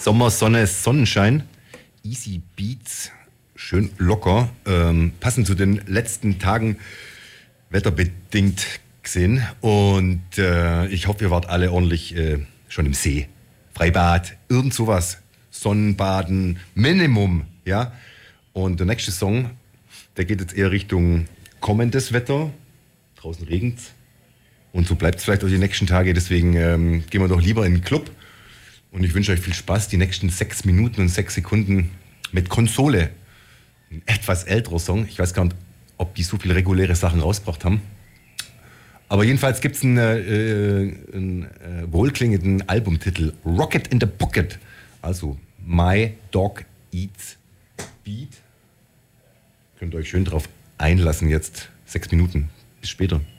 Sommer, Sonne, Sonnenschein. Easy Beats, schön locker. Passend zu den letzten Tagen wetterbedingt gesehen. Und ich hoffe, ihr wart alle ordentlich schon im See. Freibad, irgend sowas. Sonnenbaden, Minimum, ja. Und der nächste Song, der geht jetzt eher Richtung kommendes Wetter. Draußen regnet's. Und so bleibt es vielleicht auch die nächsten Tage. Deswegen gehen wir doch lieber in den Club. Und ich wünsche euch viel Spaß. Die nächsten 6 Minuten und 6 Sekunden mit Konsole. Ein etwas älterer Song. Ich weiß gar nicht, ob die so viele reguläre Sachen rausgebracht haben. Aber jedenfalls gibt es einen wohlklingenden Albumtitel. Rocket in the Pocket. Also My Dog Eats Beat. Könnt ihr euch schön drauf einlassen jetzt. 6 Minuten. Bis später.